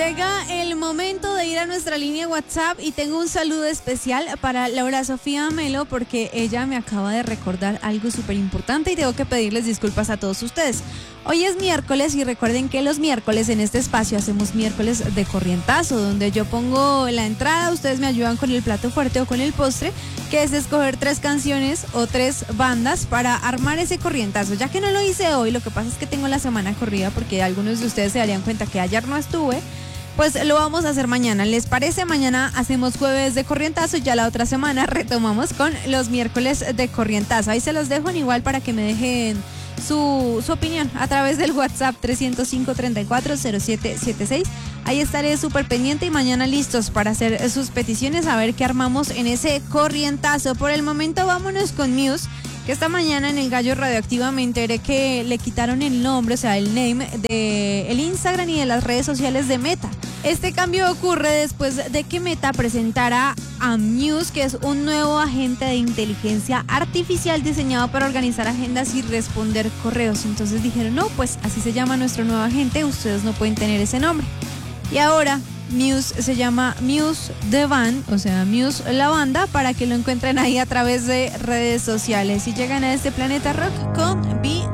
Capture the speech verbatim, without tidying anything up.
Llega el momento de ir a nuestra línea WhatsApp y tengo un saludo especial para Laura Sofía Melo porque ella me acaba de recordar algo súper importante y tengo que pedirles disculpas a todos ustedes. Hoy es miércoles y recuerden que los miércoles en este espacio hacemos miércoles de corrientazo, donde yo pongo la entrada, ustedes me ayudan con el plato fuerte o con el postre, que es escoger tres canciones o tres bandas para armar ese corrientazo. Ya que no lo hice hoy, lo que pasa es que tengo la semana corrida porque algunos de ustedes se darían cuenta que ayer no estuve. Pues lo vamos a hacer mañana, ¿les parece? Mañana hacemos jueves de corrientazo y ya la otra semana retomamos con los miércoles de corrientazo. Ahí se los dejo en igual para que me dejen su, su opinión a través del WhatsApp tres cero cinco, treinta y cuatro, cero siete setenta y seis. Ahí estaré súper pendiente y mañana listos para hacer sus peticiones, a ver qué armamos en ese corrientazo. Por el momento vámonos con Muse, que esta mañana en el Gallo Radioactiva me enteré que le quitaron el nombre, o sea, el name de el Instagram y de las redes sociales de Meta. Este cambio ocurre después de que Meta presentara a Muse, que es un nuevo agente de inteligencia artificial diseñado para organizar agendas y responder correos. Entonces dijeron, no, pues así se llama nuestro nuevo agente, ustedes no pueden tener ese nombre. Y ahora Muse se llama Muse The Band, o sea, Muse la banda, para que lo encuentren ahí a través de redes sociales. Y llegan a este Planeta Rock con